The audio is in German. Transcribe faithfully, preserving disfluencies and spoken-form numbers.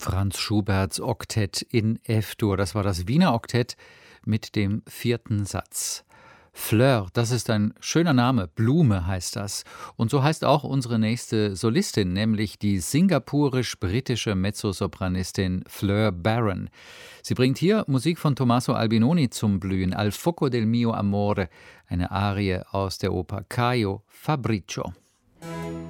Franz Schuberts Oktett in F-Dur. Das war das Wiener Oktett mit dem vierten Satz. Fleur, das ist ein schöner Name, Blume heißt das. Und so heißt auch unsere nächste Solistin, nämlich die singapurisch-britische Mezzosopranistin Fleur Barron. Sie bringt hier Musik von Tommaso Albinoni zum Blühen, Al fuoco del mio amore, eine Arie aus der Oper Caio Fabricio.